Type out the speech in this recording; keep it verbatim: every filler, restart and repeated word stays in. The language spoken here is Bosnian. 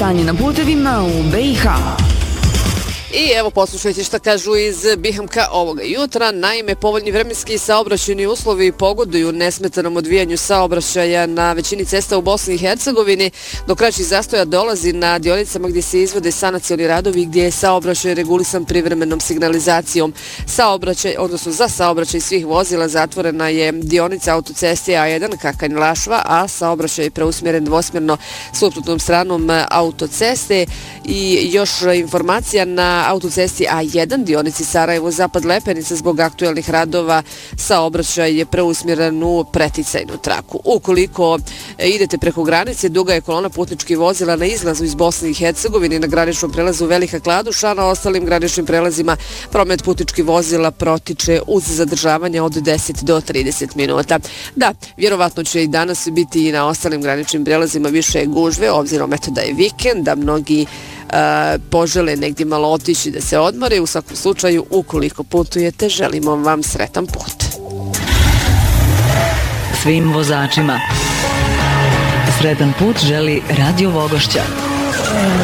stanje na putevima u B i H. I evo poslušajte šta kažu iz B H M K ovoga jutra. Naime, povoljni vremenski i saobraćajni uslovi pogoduju nesmetanom odvijanju saobraćaja na većini cesta u Bosni i Hercegovini. Do kraćih zastoja dolazi na dionicama gdje se izvode sanacioni radovi, gdje je saobraćaj regulisan privremenom signalizacijom. Saobraćaj, odnosno za saobraćaj svih vozila zatvorena je dionica autoceste A jedan Kakanj-Lašva, a saobraćaj je preusmjeren dvosmjerno suprotnom stranom autoceste. I još informacija na autocesti A jedan dionici Sarajevo-Zapad Lepenica zbog aktuelnih radova saobraćaj je preusmjeren u preticajnu traku. Ukoliko idete preko granice, duga je kolona putničkih vozila na izlazu iz Bosne i Hercegovine na graničnom prelazu Velika Kladuš, a na ostalim graničnim prelazima promet putničkih vozila protiče uz zadržavanje od deset do trideset minuta. Da, vjerovatno će i danas biti i na ostalim graničnim prelazima više gužve, obzirom eto da je vikend, da mnogi Uh, požele negdje malo otići da se odmore. U svakom slučaju, ukoliko putujete, želimo vam sretan put. Svim vozačima sretan put želi Radio Vogošća.